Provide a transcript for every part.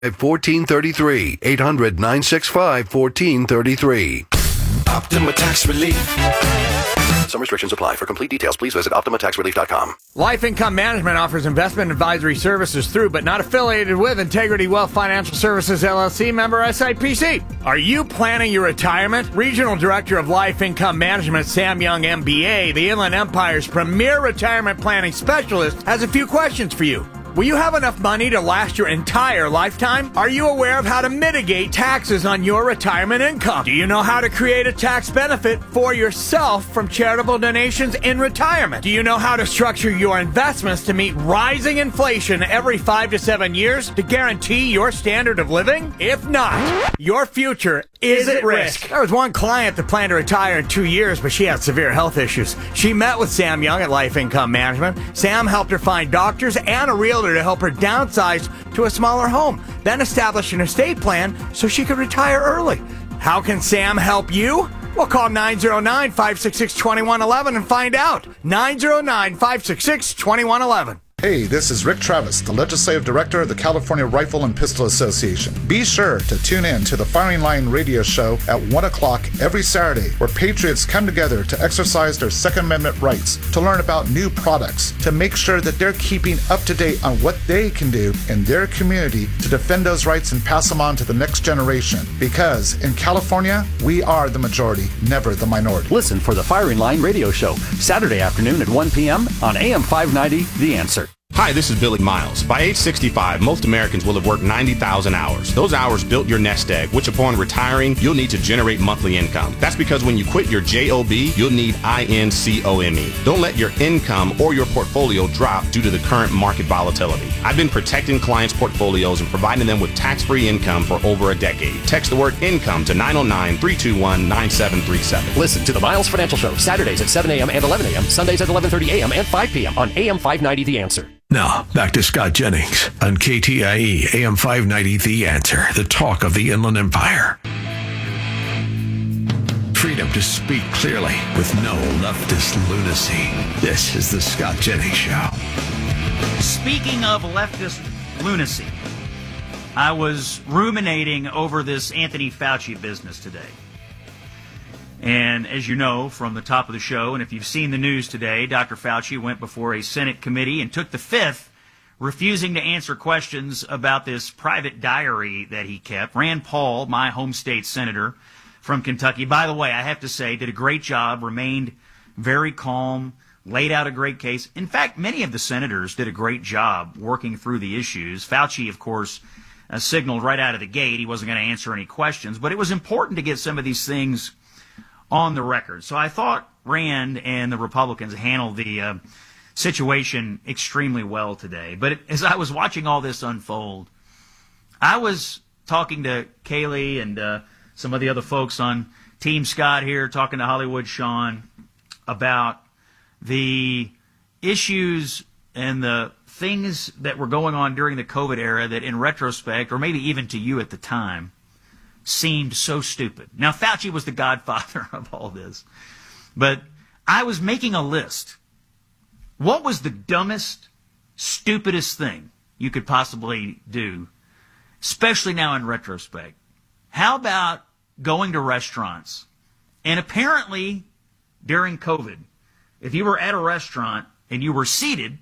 1433. 800-965-1433. Optima Tax Relief. Some restrictions apply. For complete details, please visit OptimaTaxRelief.com. Life Income Management offers investment advisory services through, but not affiliated with, Integrity Wealth Financial Services, LLC, member SIPC. Are you planning your retirement? Regional Director of Life Income Management, Sam Young, MBA, the Inland Empire's premier retirement planning specialist, has a few questions for you. Will you have enough money to last your entire lifetime? Are you aware of how to mitigate taxes on your retirement income? Do you know how to create a tax benefit for yourself from charitable donations in retirement? Do you know how to structure your investments to meet rising inflation every 5 to 7 years to guarantee your standard of living? If not, your future is at risk. There was one client that planned to retire in 2 years, but she had severe health issues. She met with Sam Young at Life Income Management. Sam helped her find doctors and a realtor to help her downsize to a smaller home, then establish an estate plan so she could retire early. How can Sam help you? Well, call 909-566-2111 and find out. 909-566-2111. Hey, this is Rick Travis, the Legislative Director of the California Rifle and Pistol Association. Be sure to tune in to the Firing Line radio show at 1 o'clock every Saturday, where patriots come together to exercise their Second Amendment rights, to learn about new products, to make sure that they're keeping up to date on what they can do in their community to defend those rights and pass them on to the next generation. Because in California, we are the majority, never the minority. Listen for the Firing Line radio show, Saturday afternoon at 1 p.m. on AM 590, The Answer. Hi, this is Billy Miles. By age 65, most Americans will have worked 90,000 hours. Those hours built your nest egg, which upon retiring, you'll need to generate monthly income. That's because when you quit your JOB, you'll need INCOME. Don't let your income or your portfolio drop due to the current market volatility. I've been protecting clients' portfolios and providing them with tax-free income for over a decade. Text the word income to 909-321-9737. Listen to the Miles Financial Show, Saturdays at 7 a.m. and 11 a.m., Sundays at 11:30 a.m. and 5 p.m. on AM 590, The Answer. Now, back to Scott Jennings on KTIE AM 590, The Answer, the talk of the Inland Empire. Freedom to speak clearly with no leftist lunacy. This is the Scott Jennings Show. Speaking of leftist lunacy, I was ruminating over this Anthony Fauci business today. And as you know from the top of the show, and if you've seen the news today, Dr. Fauci went before a Senate committee and took the fifth, refusing to answer questions about this private diary that he kept. Rand Paul, my home state senator from Kentucky, by the way, I have to say, did a great job, remained very calm, laid out a great case. In fact, many of the senators did a great job working through the issues. Fauci, of course, signaled right out of the gate he wasn't going to answer any questions, but it was important to get some of these things on the record. So I thought Rand and the Republicans handled the situation extremely well today. But as I was watching all this unfold, I was talking to Kaylee and some of the other folks on Team Scott here, talking to Hollywood Sean about the issues and the things that were going on during the COVID era that in retrospect, or maybe even to you at the time, seemed so stupid. Now, Fauci was the godfather of all this. But I was making a list. What was the dumbest, stupidest thing you could possibly do, especially now in retrospect? How about going to restaurants? And apparently, during COVID, if you were at a restaurant and you were seated,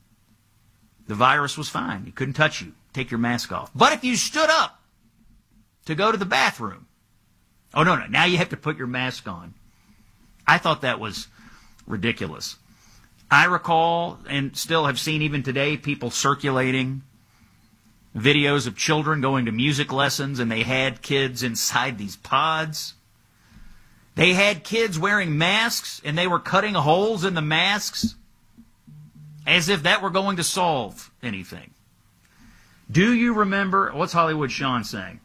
the virus was fine. It couldn't touch you. Take your mask off. But if you stood up to go to the bathroom, oh, no, now you have to put your mask on. I thought that was ridiculous. I recall, and still have seen even today, people circulating videos of children going to music lessons, and they had kids inside these pods. They had kids wearing masks, and they were cutting holes in the masks as if that were going to solve anything. Do you remember, what's Hollywood Sean saying?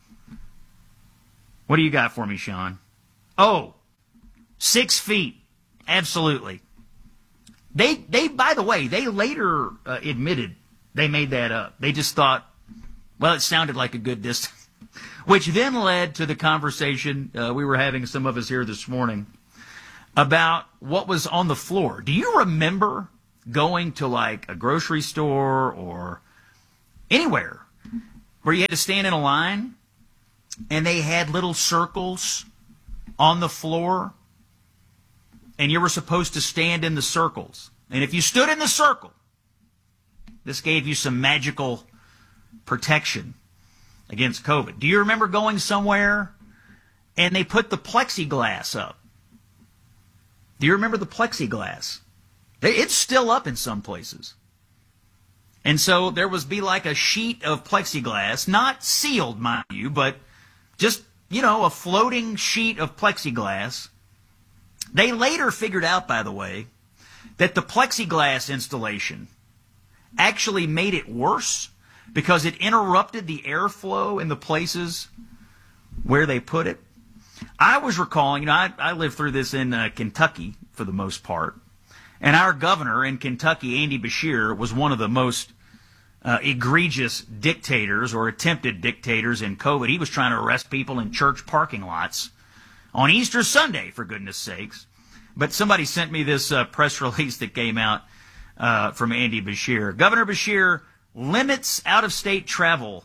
What do you got for me, Sean? Oh, 6 feet. Absolutely. They by the way, they later admitted they made that up. They just thought, well, it sounded like a good distance. Which then led to the conversation we were having, some of us here this morning, about what was on the floor. Do you remember going to like a grocery store or anywhere where you had to stand in a line, and they had little circles on the floor, and you were supposed to stand in the circles. And if you stood in the circle, this gave you some magical protection against COVID. Do you remember going somewhere and they put the plexiglass up? Do you remember the plexiglass? It's still up in some places. And so there was be like a sheet of plexiglass, not sealed, mind you, but just, a floating sheet of plexiglass. They later figured out, by the way, that the plexiglass installation actually made it worse because it interrupted the airflow in the places where they put it. I was recalling, I lived through this in Kentucky for the most part, and our governor in Kentucky, Andy Beshear, was one of the most egregious dictators or attempted dictators in COVID. He was trying to arrest people in church parking lots on Easter Sunday, for goodness sakes. But somebody sent me this press release that came out from Andy Beshear. Governor Beshear limits out-of-state travel,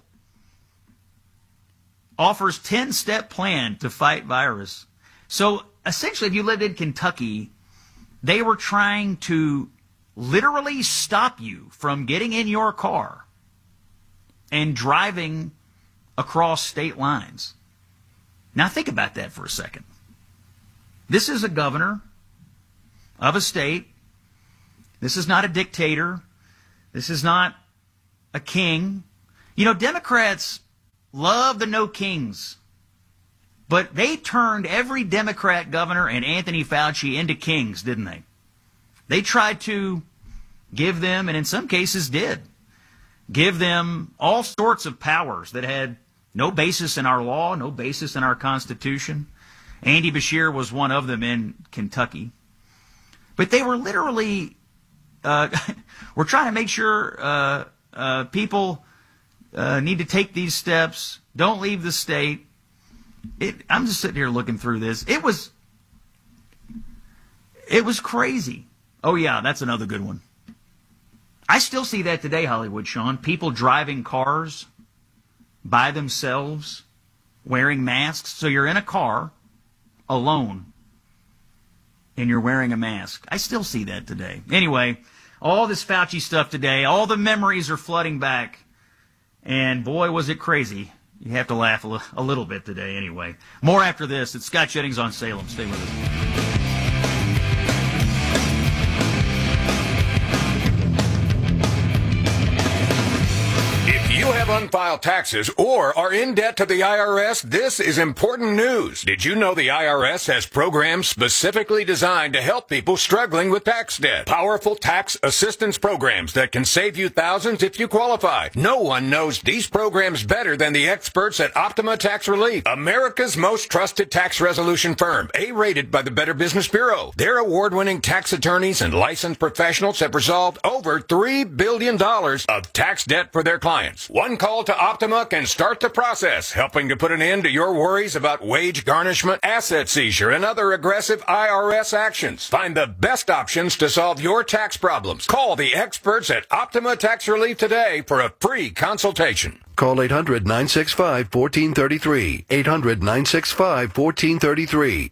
offers 10-step plan to fight virus. So essentially, if you lived in Kentucky, they were trying to literally stop you from getting in your car and driving across state lines. Now think about that for a second. This is a governor of a state. This is not a dictator. This is not a king. Democrats love the no kings. But they turned every Democrat governor and Anthony Fauci into kings, didn't they? They tried to give them, and in some cases did, give them all sorts of powers that had no basis in our law, no basis in our Constitution. Andy Beshear was one of them in Kentucky. But they were literally, we're trying to make sure people need to take these steps, don't leave the state. I'm just sitting here looking through this. It was crazy. Oh, yeah, that's another good one. I still see that today, Hollywood, Sean. People driving cars by themselves, wearing masks. So you're in a car alone, and you're wearing a mask. I still see that today. Anyway, all this Fauci stuff today, all the memories are flooding back. And boy, was it crazy. You have to laugh a little bit today anyway. More after this. It's Scott Jennings on Salem. Stay with us. You have unfiled taxes or are in debt to the IRS, this is important news. Did you know the IRS has programs specifically designed to help people struggling with tax debt? Powerful tax assistance programs that can save you thousands if you qualify. No one knows these programs better than the experts at Optima Tax Relief, America's most trusted tax resolution firm, A-rated by the Better Business Bureau. Their award-winning tax attorneys and licensed professionals have resolved over $3 billion of tax debt for their clients. One call to Optima can start the process, helping to put an end to your worries about wage garnishment, asset seizure, and other aggressive IRS actions. Find the best options to solve your tax problems. Call the experts at Optima Tax Relief today for a free consultation. Call 800-965-1433. 800-965-1433.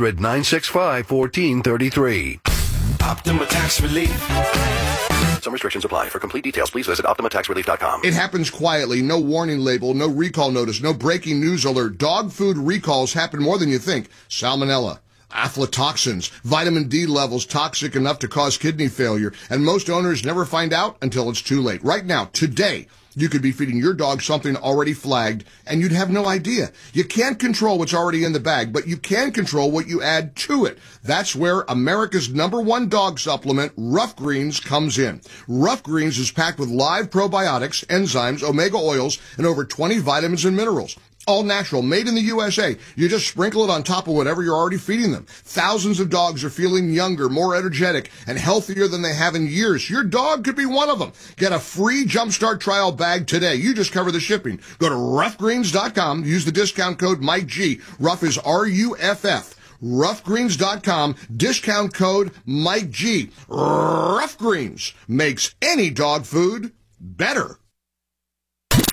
800-965-1433. Optima Tax Relief. Some restrictions apply. For complete details, please visit OptimaTaxRelief.com. It happens quietly. No warning label, no recall notice, no breaking news alert. Dog food recalls happen more than you think. Salmonella, aflatoxins, vitamin D levels toxic enough to cause kidney failure. And most owners never find out until it's too late. Right now, today, you could be feeding your dog something already flagged, and you'd have no idea. You can't control what's already in the bag, but you can control what you add to it. That's where America's #1 dog supplement, Rough Greens, comes in. Rough Greens is packed with live probiotics, enzymes, omega oils, and over 20 vitamins and minerals. All natural, made in the USA. You just sprinkle it on top of whatever you're already feeding them. Thousands of dogs are feeling younger, more energetic, and healthier than they have in years. Your dog could be one of them. Get a free Jumpstart trial bag today. You just cover the shipping. Go to roughgreens.com. Use the discount code Mike G. Rough is RUFF. Roughgreens.com. Discount code Mike G. Rough Greens makes any dog food better.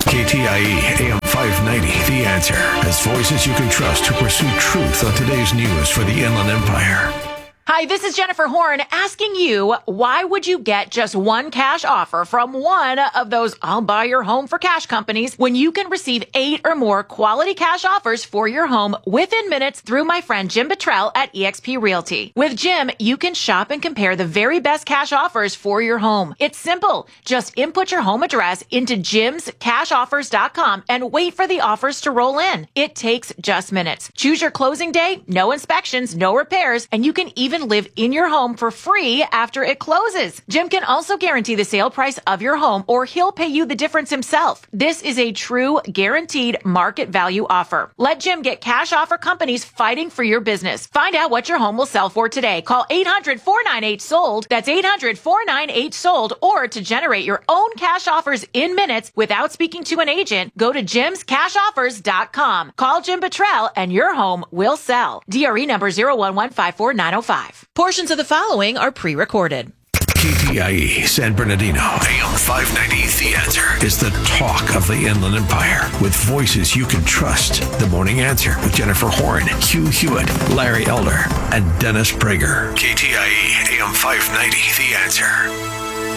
KTIE AM 590, The Answer, has voices you can trust to pursue truth on today's news for the Inland Empire. Hi, this is Jennifer Horn asking you, why would you get just one cash offer from one of those I'll buy your home for cash companies when you can receive 8 or more quality cash offers for your home within minutes through my friend Jim Bottrell at eXp Realty? With Jim, you can shop and compare the very best cash offers for your home. It's simple. Just input your home address into jimscashoffers.com and wait for the offers to roll in. It takes just minutes. Choose your closing day, no inspections, no repairs, and you can even live in your home for free after it closes. Jim can also guarantee the sale price of your home, or he'll pay you the difference himself. This is a true guaranteed market value offer. Let Jim get cash offer companies fighting for your business. Find out what your home will sell for today. Call 800-498-SOLD. That's 800-498-SOLD. Or to generate your own cash offers in minutes without speaking to an agent, go to jimscashoffers.com. Call Jim Bottrell and your home will sell. DRE number 01154-905. Portions of the following are pre-recorded. KTIE San Bernardino, AM 590, The Answer, is the talk of the Inland Empire, with voices you can trust. The Morning Answer with Jennifer Horn, Hugh Hewitt, Larry Elder, and Dennis Prager. KTIE AM 590, The Answer.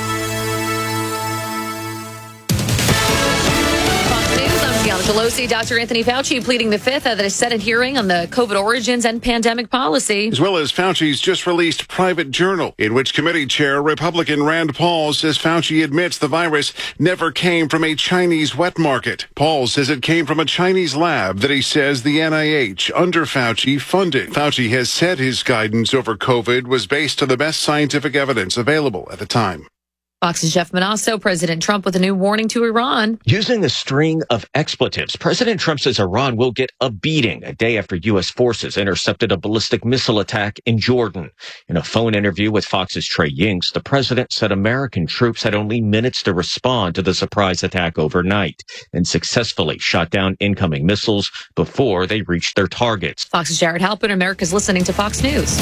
Pelosi, Dr. Anthony Fauci pleading the fifth at a Senate hearing on the COVID origins and pandemic policy. As well as Fauci's just released private journal, in which committee chair Republican Rand Paul says Fauci admits the virus never came from a Chinese wet market. Paul says it came from a Chinese lab that he says the NIH, under Fauci, funded. Fauci has said his guidance over COVID was based on the best scientific evidence available at the time. Fox's Jeff Manasso, President Trump with a new warning to Iran. Using a string of expletives, President Trump says Iran will get a beating a day after U.S. forces intercepted a ballistic missile attack in Jordan. In a phone interview with Fox's Trey Yingst, the president said American troops had only minutes to respond to the surprise attack overnight and successfully shot down incoming missiles before they reached their targets. Fox's Jared Halpern, America's listening to Fox News.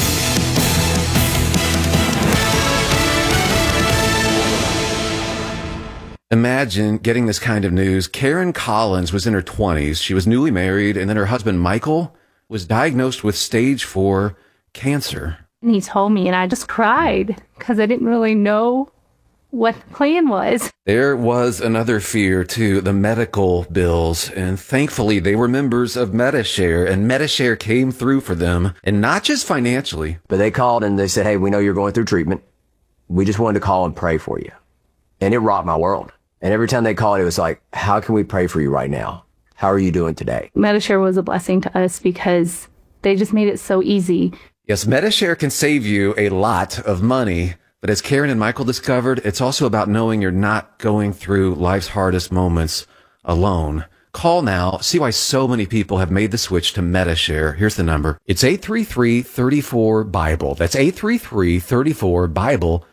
Imagine getting this kind of news. Karen Collins was in her 20s. She was newly married, and then her husband, Michael, was diagnosed with stage 4 cancer. And he told me, and I just cried because I didn't really know what the plan was. There was another fear, too, the medical bills, and thankfully they were members of Medi-Share, and Medi-Share came through for them, and not just financially. But they called and they said, hey, we know you're going through treatment. We just wanted to call and pray for you. And it rocked my world. And every time they called, it was like, how can we pray for you right now? How are you doing today? Medi-Share was a blessing to us because they just made it so easy. Yes, Medi-Share can save you a lot of money. But as Karen and Michael discovered, it's also about knowing you're not going through life's hardest moments alone. Call now. See why so many people have made the switch to Medi-Share. Here's the number. It's 833-34-BIBLE. That's 833-34-BIBLE.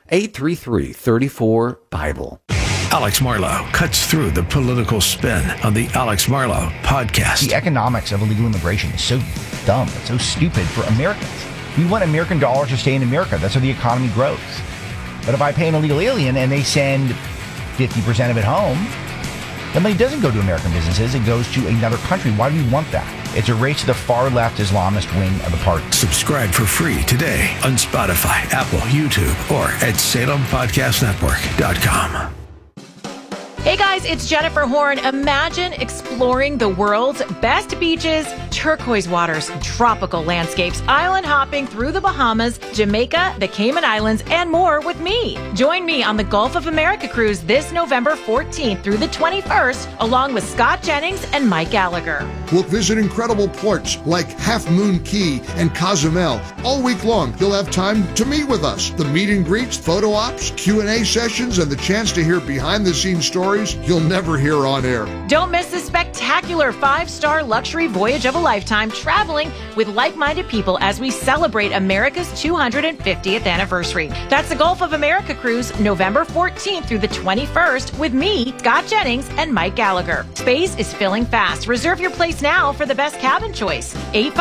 833-34-BIBLE. Alex Marlow cuts through the political spin on the Alex Marlow podcast. The economics of illegal immigration is so dumb. It's so stupid for Americans. We want American dollars to stay in America. That's how the economy grows. But if I pay an illegal alien and they send 50% of it home, the money doesn't go to American businesses. It goes to another country. Why do we want that? It's a race to the far left Islamist wing of the party. Subscribe for free today on Spotify, Apple, YouTube, or at SalemPodcastNetwork.com. Hey guys, it's Jennifer Horn. Imagine exploring the world's best beaches, turquoise waters, tropical landscapes, island hopping through the Bahamas, Jamaica, the Cayman Islands, and more with me. Join me on the Gulf of America cruise this November 14th through the 21st, along with Scott Jennings and Mike Gallagher. We'll visit incredible ports like Half Moon Key and Cozumel. All week long, you'll have time to meet with us. The meet and greets, photo ops, Q&A sessions, and the chance to hear behind-the-scenes stories you'll never hear on air. Don't miss this spectacular 5-star luxury voyage of a lifetime, traveling with like-minded people as we celebrate America's 250th anniversary. That's the Gulf of America cruise, November 14th through the 21st, with me, Scott Jennings, and Mike Gallagher. Space is filling fast. Reserve your place now for the best cabin choice.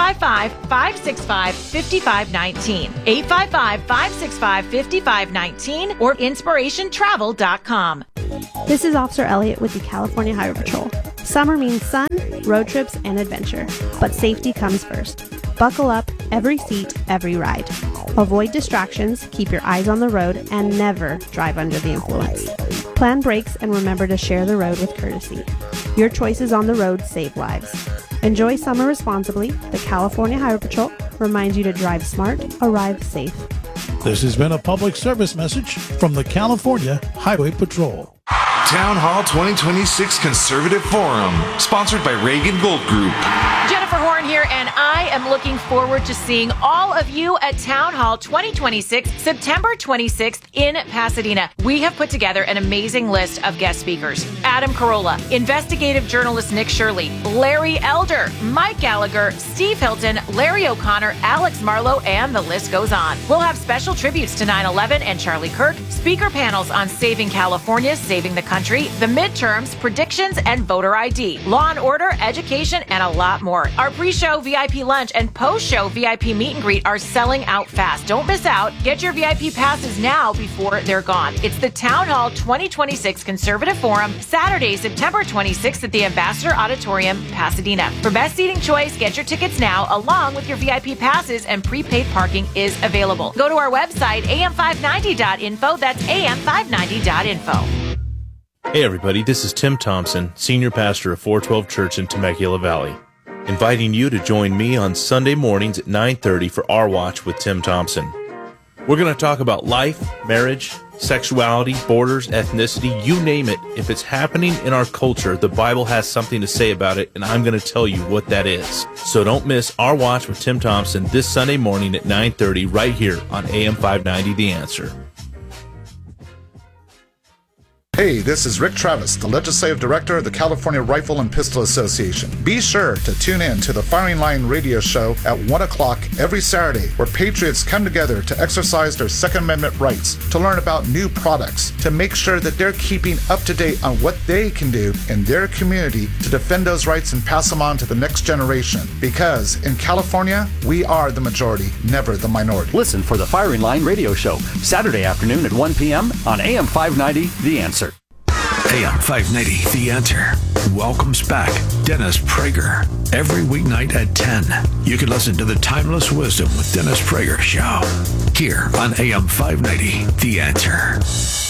855-565-5519. 855-565-5519 or inspirationtravel.com. This is Officer Elliott with the California Highway Patrol. Summer means sun, road trips, and adventure, but safety comes first. Buckle up, every seat, every ride. Avoid distractions, keep your eyes on the road, and never drive under the influence. Plan brakes and remember to share the road with courtesy. Your choices on the road save lives. Enjoy summer responsibly. The California Highway Patrol reminds you to drive smart, arrive safe. This has been a public service message from the California Highway Patrol. Town Hall 2026 Conservative Forum, sponsored by Reagan Gold Group. Jennifer Horn here, and I am looking forward to seeing all of you at Town Hall 2026, September 26th in Pasadena. We have put together an amazing list of guest speakers. Adam Carolla, investigative journalist Nick Shirley, Larry Elder, Mike Gallagher, Steve Hilton, Larry O'Connor, Alex Marlowe, and the list goes on. We'll have special tributes to 9/11 and Charlie Kirk, speaker panels on saving California, saving the country, the midterms, predictions, and voter ID, law and order, education, and a lot more. Our pre-show VIP lunch and post-show VIP meet and greet are selling out fast. Don't miss out. Get your VIP passes now before they're gone. It's the Town Hall 2026 Conservative Forum, Saturday, September 26th at the Ambassador Auditorium, Pasadena. For best seating choice, get your tickets now along with your VIP passes, and prepaid parking is available. Go to our website, am590.info. That's am590.info. Hey everybody, this is Tim Thompson, Senior Pastor of 412 Church in Temecula Valley, inviting you to join me on Sunday mornings at 9:30 for Our Watch with Tim Thompson. We're going to talk about life, marriage, sexuality, borders, ethnicity, you name it. If it's happening in our culture, the Bible has something to say about it, and I'm going to tell you what that is. So don't miss Our Watch with Tim Thompson this Sunday morning at 9:30 right here on AM 590 The Answer. Hey, this is Rick Travis, the Legislative Director of the California Rifle and Pistol Association. Be sure to tune in to the Firing Line radio show at 1 o'clock every Saturday, where patriots come together to exercise their Second Amendment rights, to learn about new products, to make sure that they're keeping up to date on what they can do in their community to defend those rights and pass them on to the next generation. Because in California, we are the majority, never the minority. Listen for the Firing Line radio show, Saturday afternoon at 1 p.m. on AM 590, The Answer. AM 590, The Answer, welcomes back Dennis Prager. Every weeknight at 10, you can listen to the Timeless Wisdom with Dennis Prager show here on AM 590, The Answer.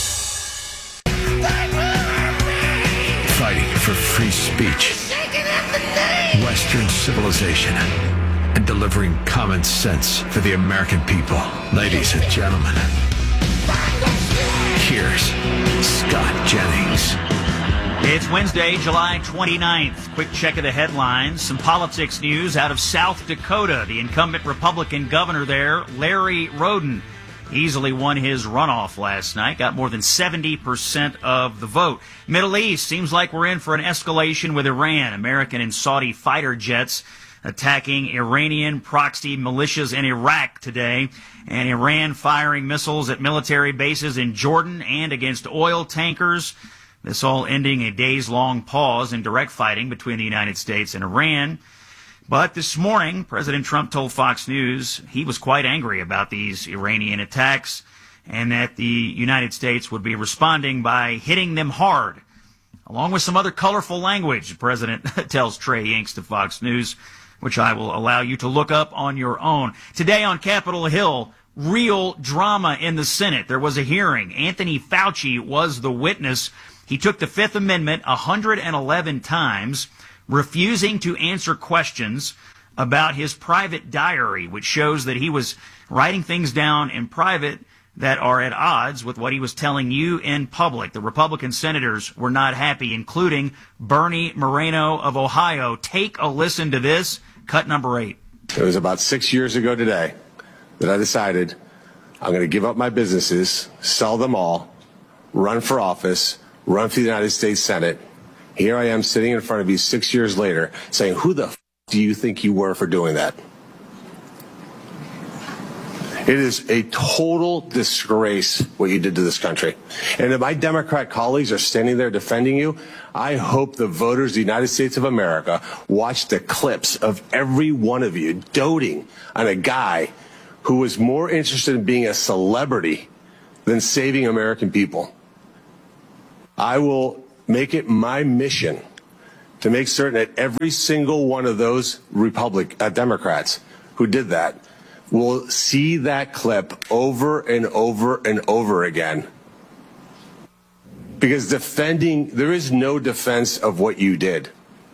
Fighting for free speech, Western civilization, and delivering common sense for the American people. Ladies and gentlemen, here's Scott Jennings. It's Wednesday, July 29th. Quick check of the headlines. Some politics news out of South Dakota. The incumbent Republican governor there, Larry Roden, easily won his runoff last night. Got more than 70% of the vote. Middle East, seems like we're in for an escalation with Iran. American and Saudi fighter jets attacking Iranian proxy militias in Iraq today, and Iran firing missiles at military bases in Jordan and against oil tankers. This all ending a days-long pause in direct fighting between the United States and Iran. But this morning, President Trump told Fox News he was quite angry about these Iranian attacks and that the United States would be responding by hitting them hard. Along with some other colorful language, the president tells Trey Yingst to Fox News, which I will allow you to look up on your own. Today on Capitol Hill, real drama in the Senate. There was a hearing. Anthony Fauci was the witness. He took the Fifth Amendment 111 times, refusing to answer questions about his private diary, which shows that he was writing things down in private that are at odds with what he was telling you in public. The Republican senators were not happy, including Bernie Moreno of Ohio. Take a listen to this. Cut number 8. It was about 6 years ago today that I decided I'm going to give up my businesses, sell them all, run for office, run for the United States Senate. Here I am sitting in front of you 6 years later saying, who the do you think you were for doing that? It is a total disgrace what you did to this country. And if my Democrat colleagues are standing there defending you, I hope the voters of the United States of America watch the clips of every one of you doting on a guy who was more interested in being a celebrity than saving American people. I will make it my mission to make certain that every single one of those Democrats who did that will see that clip over and over and over again. Because there is no defense of what you did.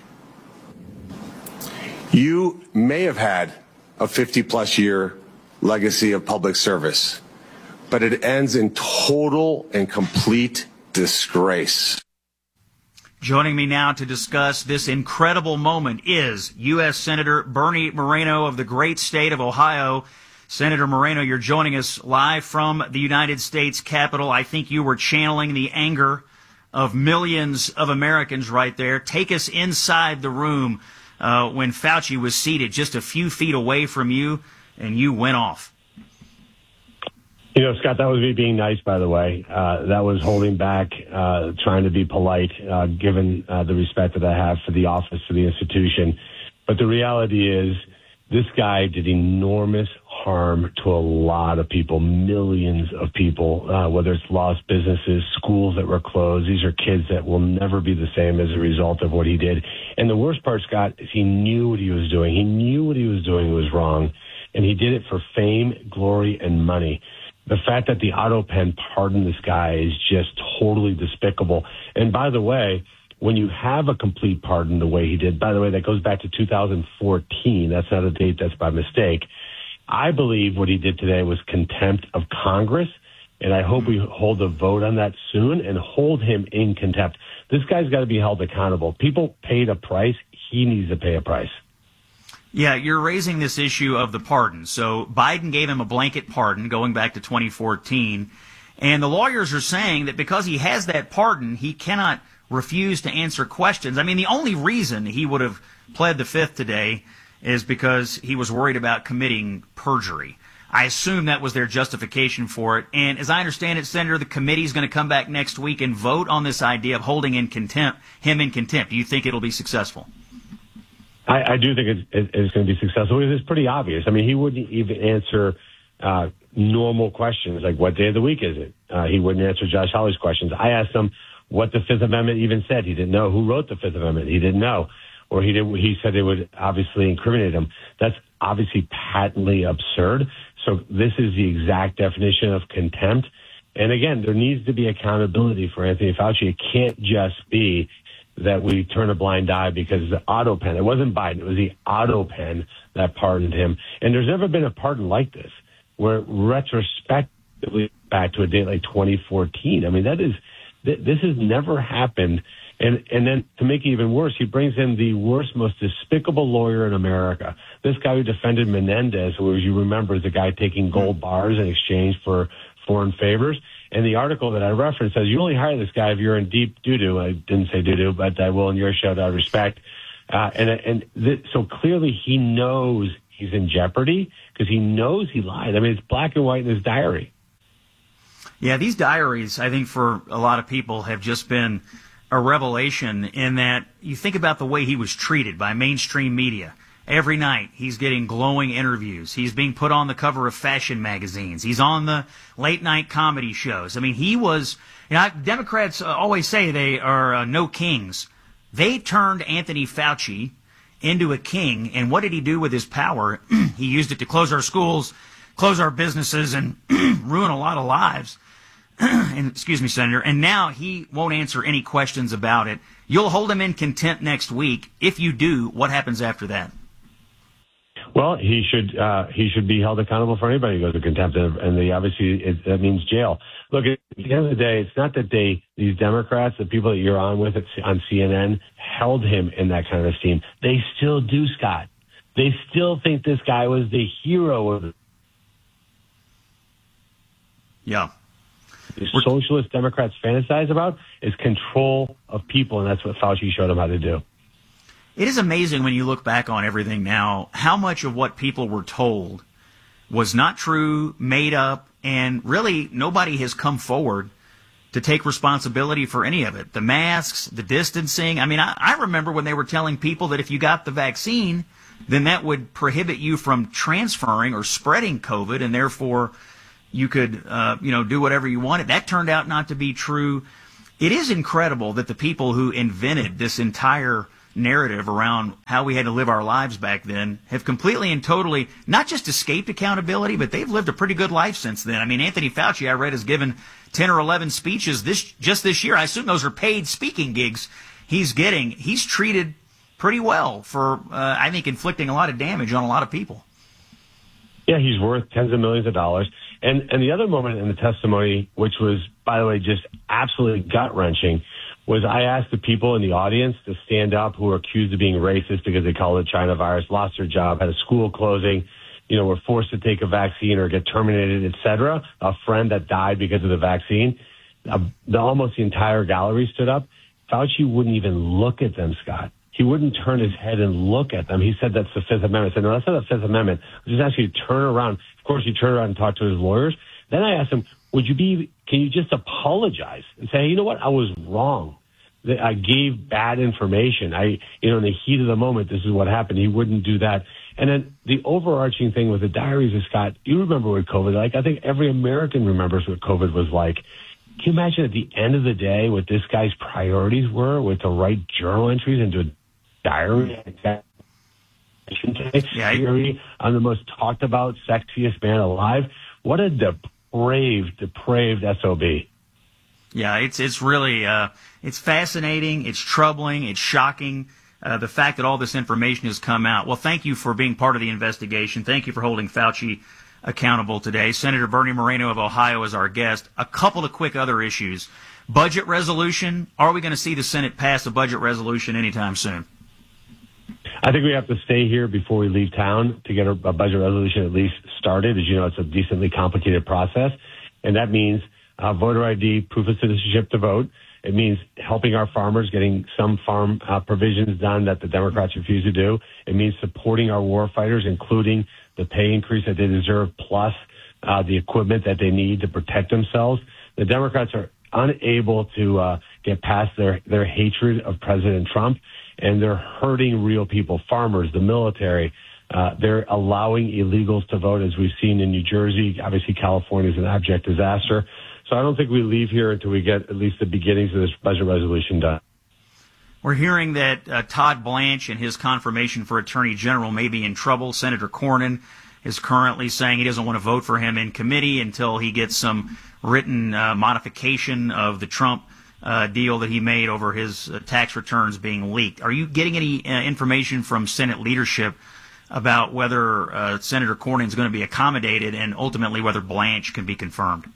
You may have had a 50-plus year legacy of public service, but it ends in total and complete disgrace. Joining me now to discuss this incredible moment is U.S. Senator Bernie Moreno of the great state of Ohio. Senator Moreno, you're joining us live from the United States Capitol. I think you were channeling the anger of millions of Americans right there. Take us inside the room when Fauci was seated just a few feet away from you, and you went off. You know, Scott, that was me being nice, by the way. That was holding back, trying to be polite, given the respect that I have for the office, for the institution. But the reality is this guy did enormous harm to a lot of people, millions of people, whether it's lost businesses, schools that were closed. These are kids that will never be the same as a result of what he did. And the worst part, Scott, is he knew what he was doing. He knew what he was doing was wrong, and he did it for fame, glory, and money. The fact that the auto pen pardoned this guy is just totally despicable. And by the way, when you have a complete pardon the way he did, by the way, that goes back to 2014. That's not a date, that's by mistake. I believe what he did today was contempt of Congress, and I hope we hold a vote on that soon and hold him in contempt. This guy's got to be held accountable. People paid a price. He needs to pay a price. Yeah, you're raising this issue of the pardon. So Biden gave him a blanket pardon going back to 2014. And the lawyers are saying that because he has that pardon, he cannot refuse to answer questions. I mean, the only reason he would have pled the fifth today is because he was worried about committing perjury. I assume that was their justification for it. And as I understand it, Senator, the committee is going to come back next week and vote on this idea of holding him in contempt. Do you think it'll be successful? I do think it's going to be successful because it's pretty obvious. I mean, he wouldn't even answer normal questions like what day of the week is it? He wouldn't answer Josh Hawley's questions. I asked him what the Fifth Amendment even said. He didn't know. Who wrote the Fifth Amendment? He didn't know. Or he said it would obviously incriminate him. That's obviously patently absurd. So this is the exact definition of contempt. And again, there needs to be accountability for Anthony Fauci. It can't just be that we turn a blind eye because the auto pen, it wasn't Biden, it was the auto pen that pardoned him. And there's never been a pardon like this, where retrospectively back to a date like 2014. I mean, this has never happened. And then to make it even worse, he brings in the worst, most despicable lawyer in America. This guy who defended Menendez, who, as you remember, is the guy taking gold bars in exchange for foreign favors. And the article that I referenced says you only hire this guy if you're in deep doo-doo. I didn't say doo-doo, but I will in your show, out of respect. So clearly he knows he's in jeopardy because he knows he lied. I mean, it's black and white in his diary. Yeah, these diaries, I think, for a lot of people have just been a revelation in that you think about the way he was treated by mainstream media. Every night, he's getting glowing interviews. He's being put on the cover of fashion magazines. He's on the late-night comedy shows. I mean, he was, Democrats always say they are no kings. They turned Anthony Fauci into a king, and what did he do with his power? He used it to close our schools, close our businesses, and ruin a lot of lives. And, excuse me, Senator, and now he won't answer any questions about it. You'll hold him in contempt next week. If you do, what happens after that? Well, he should be held accountable for anybody who goes to contempt, and that means jail. Look, at the end of the day, it's not that these Democrats, the people that you're on with on CNN, held him in that kind of esteem. They still do, Scott. They still think this guy was the hero of it. Yeah. The socialist Democrats fantasize about is control of people, and that's what Fauci showed them how to do. It is amazing when you look back on everything now, how much of what people were told was not true, made up, and really nobody has come forward to take responsibility for any of it. The masks, the distancing. I mean, I remember when they were telling people that if you got the vaccine, then that would prohibit you from transferring or spreading COVID, and therefore you could, do whatever you wanted. That turned out not to be true. It is incredible that the people who invented this entire narrative around how we had to live our lives back then have completely and totally not just escaped accountability, but they've lived a pretty good life since then. I mean, Anthony Fauci, I read, has given 10 or 11 speeches just this year. I assume those are paid speaking gigs he's getting. He's treated pretty well for, I think, inflicting a lot of damage on a lot of people. Yeah, he's worth tens of millions of dollars. And the other moment in the testimony, which was, by the way, just absolutely gut-wrenching, was I asked the people in the audience to stand up who were accused of being racist because they called it China virus, lost their job, had a school closing, were forced to take a vaccine or get terminated, et cetera. A friend that died because of the vaccine. Almost the entire gallery stood up. Fauci wouldn't even look at them, Scott. He wouldn't turn his head and look at them. He said that's the Fifth Amendment. I said, no, that's not the Fifth Amendment. I just asked you to turn around. Of course, he turned around and talked to his lawyers. Then I asked him, can you just apologize and say, hey, you know what? I was wrong. I gave bad information. In the heat of the moment, this is what happened. He wouldn't do that. And then the overarching thing with the diaries is, Scott, you remember what COVID was like. I think every American remembers what COVID was like. Can you imagine at the end of the day what this guy's priorities were with the right journal entries into a diary? I'm the most talked about, sexiest man alive. What a depraved SOB. Yeah, it's really, it's fascinating, it's troubling, it's shocking, the fact that all this information has come out. Well, thank you for being part of the investigation. Thank you for holding Fauci accountable today. Senator Bernie Moreno of Ohio is our guest. A couple of quick other issues. Budget resolution. Are we going to see the Senate pass a budget resolution anytime soon? I think we have to stay here before we leave town to get a budget resolution at least started. As you know, it's a decently complicated process, and that means voter ID, proof of citizenship to vote. It means helping our farmers, getting some farm provisions done that the Democrats refuse to do. It means supporting our war fighters, including the pay increase that they deserve, plus the equipment that they need to protect themselves. The Democrats are unable to get past their hatred of President Trump, and they're hurting real people, farmers, the military. They're allowing illegals to vote, as we've seen in New Jersey. Obviously, California is an abject disaster. So I don't think we leave here until we get at least the beginnings of this budget resolution done. We're hearing that Todd Blanche and his confirmation for Attorney General may be in trouble. Senator Cornyn is currently saying he doesn't want to vote for him in committee until he gets some written modification of the Trump deal that he made over his tax returns being leaked. Are you getting any information from Senate leadership about whether Senator Cornyn is going to be accommodated and ultimately whether Blanche can be confirmed?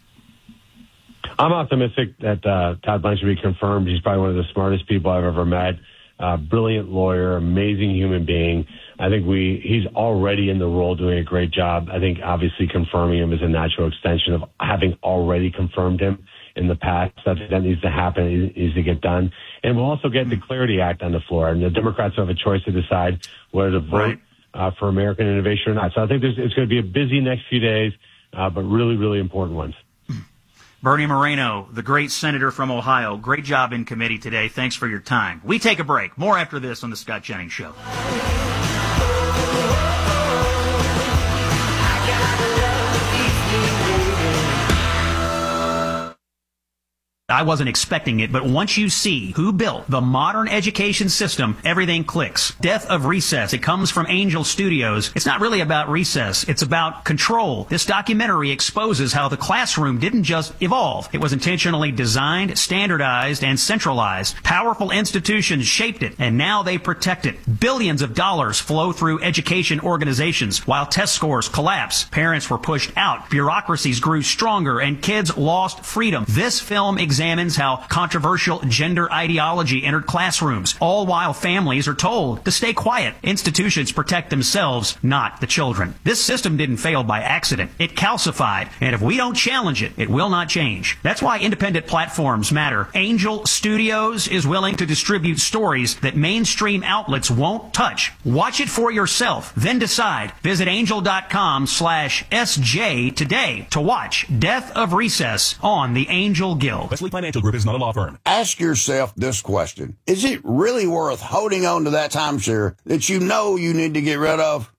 I'm optimistic that Todd Blanche will be confirmed. He's probably one of the smartest people I've ever met. Brilliant lawyer, amazing human being. I think he's already in the role doing a great job. I think obviously confirming him is a natural extension of having already confirmed him in the past. That needs to happen. It needs to get done. And we'll also get the Clarity Act on the floor. And the Democrats have a choice to decide whether to vote for American innovation or not. So I think it's going to be a busy next few days, but really, really important ones. Bernie Moreno, the great senator from Ohio, great job in committee today. Thanks for your time. We take a break. More after this on The Scott Jennings Show. I wasn't expecting it, but once you see who built the modern education system, everything clicks. Death of Recess. It comes from Angel Studios. It's not really about recess. It's about control. This documentary exposes how the classroom didn't just evolve. It was intentionally designed, standardized, and centralized. Powerful institutions shaped it, and now they protect it. Billions of dollars flow through education organizations. While test scores collapse, parents were pushed out, bureaucracies grew stronger, and kids lost freedom. This film examines how controversial gender ideology entered classrooms, all while families are told to stay quiet. Institutions protect themselves, not the children. This system didn't fail by accident. It calcified, and if we don't challenge it, it will not change. That's why independent platforms matter. Angel Studios is willing to distribute stories that mainstream outlets won't touch. Watch it for yourself, then decide. Visit angel.com/SJ today to watch Death of Recess on the Angel Guild. Financial Group is not a law firm. Ask yourself this question. Is it really worth holding on to that timeshare that you know you need to get rid of?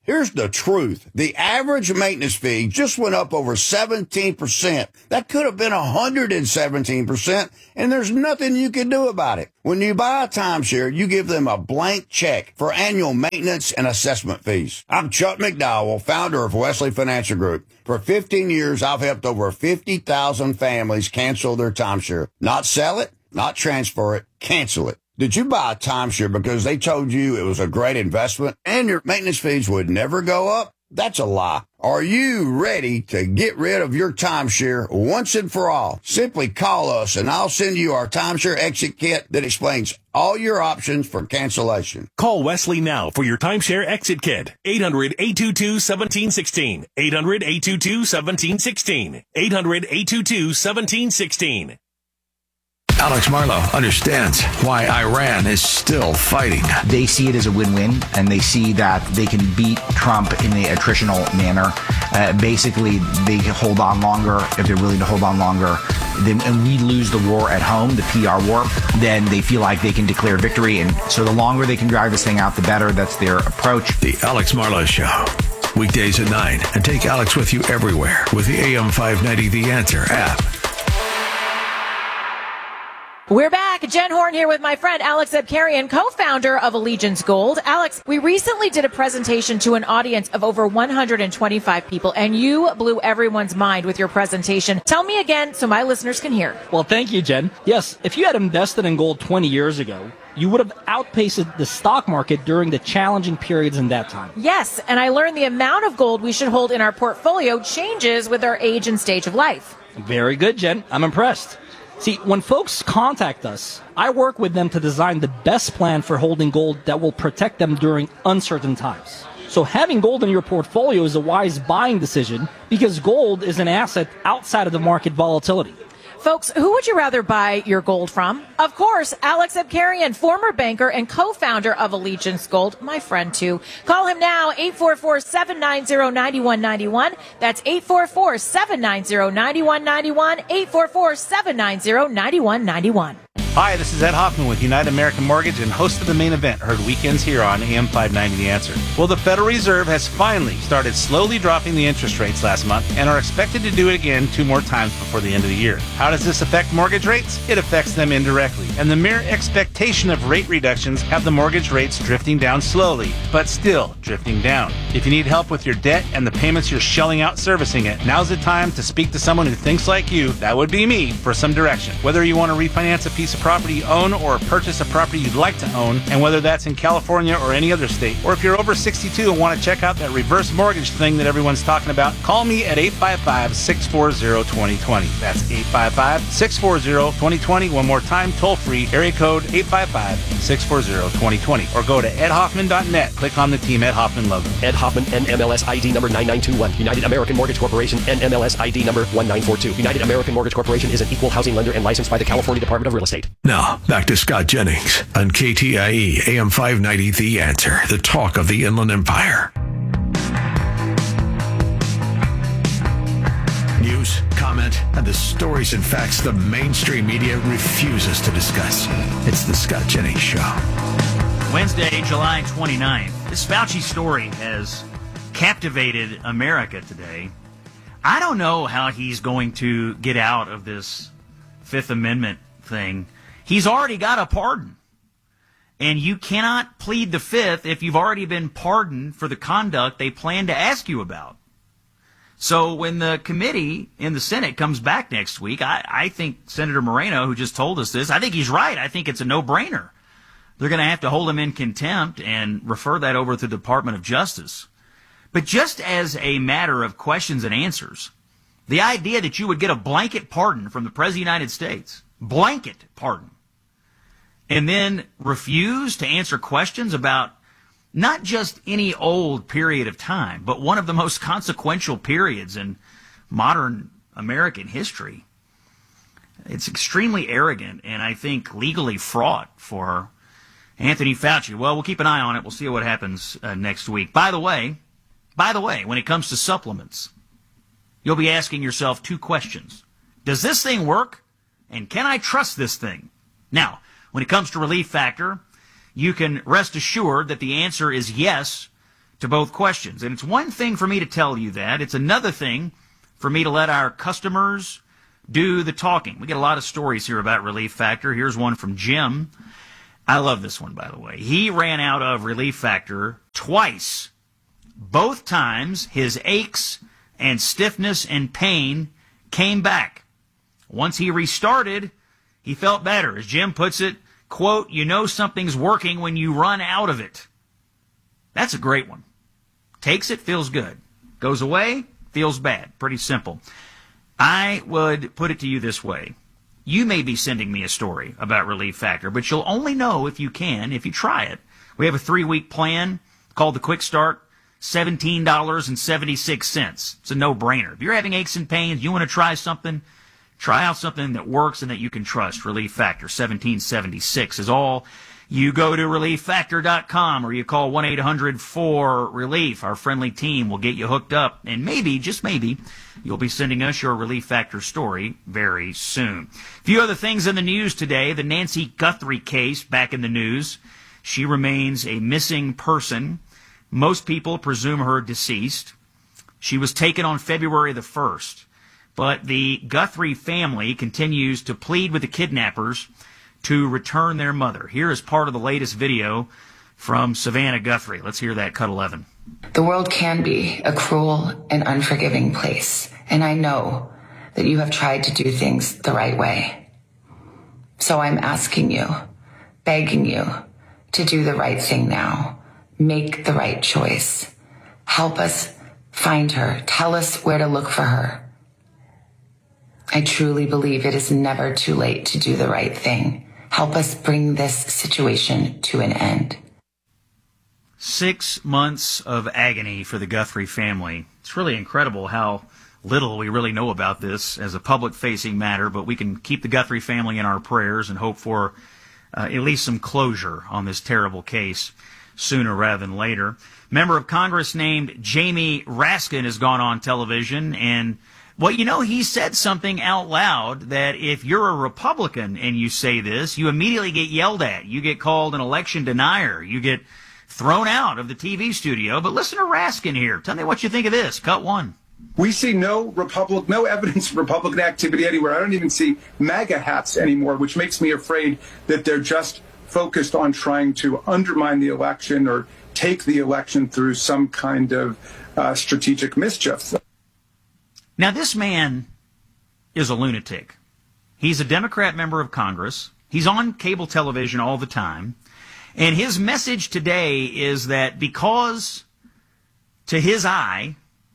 Here's the truth. The average maintenance fee just went up over 17%. That could have been 117%, and there's nothing you can do about it. When you buy a timeshare, you give them a blank check for annual maintenance and assessment fees. I'm Chuck McDowell, founder of Wesley Financial Group. For 15 years, I've helped over 50,000 families cancel their timeshare. Not sell it, not transfer it, cancel it. Did you buy a timeshare because they told you it was a great investment and your maintenance fees would never go up? That's a lie. Are you ready to get rid of your timeshare once and for all? Simply call us and I'll send you our timeshare exit kit that explains all your options for cancellation. Call Wesley now for your timeshare exit kit. 800-822-1716. 800-822-1716. 800-822-1716. Alex Marlow understands why Iran is still fighting. They see it as a win-win, and they see that they can beat Trump in the attritional manner. Basically, they can hold on longer if they're willing to hold on longer. And we lose the war at home, the PR war, then they feel like they can declare victory. And so the longer they can drag this thing out, the better. That's their approach. The Alex Marlow Show. Weekdays at 9. And take Alex with you everywhere with the AM 590 The Answer app. We're back. Jen Horn here with my friend Alex Abkarian, co-founder of Allegiance Gold. Alex, we recently did a presentation to an audience of over 125 people, and you blew everyone's mind with your presentation. Tell me again so my listeners can hear. Well, thank you, Jen. Yes, if you had invested in gold 20 years ago, you would have outpaced the stock market during the challenging periods in that time. Yes, and I learned the amount of gold we should hold in our portfolio changes with our age and stage of life. Very good, Jen. I'm impressed. See, when folks contact us, I work with them to design the best plan for holding gold that will protect them during uncertain times. So having gold in your portfolio is a wise buying decision because gold is an asset outside of the market volatility. Folks, who would you rather buy your gold from? Of course, Alex Abkarian, former banker and co-founder of Allegiance Gold, my friend too. Call him now, 844-790-9191. That's 844-790-9191, 844-790-9191. Hi, this is Ed Hoffman with United American Mortgage and host of The Main Event, heard weekends here on AM 590 The Answer. Well, the Federal Reserve has finally started slowly dropping the interest rates last month and are expected to do it again 2 more times before the end of the year. How does this affect mortgage rates? It affects them indirectly, and the mere expectation of rate reductions have the mortgage rates drifting down slowly, but still drifting down. If you need help with your debt and the payments you're shelling out servicing it, now's the time to speak to someone who thinks like you, that would be me, for some direction. Whether you want to refinance a piece of property you own or purchase a property you'd like to own, and whether that's in California or any other state, or if you're over 62 and want to check out that reverse mortgage thing that everyone's talking about, call me at 855-640-2020. That's 855-640-2020. One more time, toll free, area code 855-640-2020, or go to edhoffman.net. Click on the Team Ed Hoffman logo. Ed Hoffman, NMLS ID number 9921. United American Mortgage Corporation, NMLS ID number 1942. United American Mortgage Corporation is an equal housing lender and licensed by the California Department of Real Estate. Now, back to Scott Jennings on KTIE AM 590 The Answer, the talk of the Inland Empire. News, comment, and the stories and facts the mainstream media refuses to discuss. It's the Scott Jennings Show. Wednesday, July 29th. This Fauci story has captivated America today. I don't know how he's going to get out of this Fifth Amendment thing. He's already got a pardon. And you cannot plead the Fifth if you've already been pardoned for the conduct they plan to ask you about. So when the committee in the Senate comes back next week, I think Senator Moreno, who just told us this, I think he's right. I think it's a no-brainer. They're going to have to hold him in contempt and refer that over to the Department of Justice. But just as a matter of questions and answers, the idea that you would get a blanket pardon from the President of the United States, blanket pardon, and then refuse to answer questions about not just any old period of time, but one of the most consequential periods in modern American history. It's extremely arrogant and I think legally fraught for Anthony Fauci. Well, we'll keep an eye on it. We'll see what happens next week. By the way, when it comes to supplements, you'll be asking yourself 2 questions. Does this thing work? And can I trust this thing? Now, when it comes to Relief Factor, you can rest assured that the answer is yes to both questions. And it's one thing for me to tell you that. It's another thing for me to let our customers do the talking. We get a lot of stories here about Relief Factor. Here's one from Jim. I love this one, by the way. He ran out of Relief Factor twice. Both times, his aches and stiffness and pain came back. Once he restarted, he felt better. As Jim puts it, quote, you know something's working when you run out of it. That's a great one. Takes it, feels good. Goes away, feels bad. Pretty simple. I would put it to you this way. You may be sending me a story about Relief Factor, but you'll only know if you try it. We have a 3-week plan called the Quick Start, $17.76. It's a no-brainer. If you're having aches and pains, you want to try something, try out something that works and that you can trust. Relief Factor, $17.76 is all. You go to ReliefFactor.com or you call 1-800-4RELIEF. Our friendly team will get you hooked up, and maybe, just maybe, you'll be sending us your Relief Factor story very soon. A few other things in the news today. The Nancy Guthrie case back in the news. She remains a missing person. Most people presume her deceased. She was taken on February the 1st. But the Guthrie family continues to plead with the kidnappers to return their mother. Here is part of the latest video from Savannah Guthrie. Let's hear that, cut 11. The world can be a cruel and unforgiving place, and I know that you have tried to do things the right way. So I'm asking you, begging you, to do the right thing now. Make the right choice. Help us find her. Tell us where to look for her. I truly believe it is never too late to do the right thing. Help us bring this situation to an end. 6 months of agony for the Guthrie family. It's really incredible how little we really know about this as a public-facing matter, but we can keep the Guthrie family in our prayers and hope for at least some closure on this terrible case sooner rather than later. Member of Congress named Jamie Raskin has gone on television, and well, you know, he said something out loud that if you're a Republican and you say this, you immediately get yelled at. You get called an election denier. You get thrown out of the TV studio. But listen to Raskin here. Tell me what you think of this. Cut 1. We see no evidence of Republican activity anywhere. I don't even see MAGA hats anymore, which makes me afraid that they're just focused on trying to undermine the election or take the election through some kind of strategic mischief. Now, this man is a lunatic. He's a Democrat member of Congress. He's on cable television all the time. And his message today is that because, to his eye,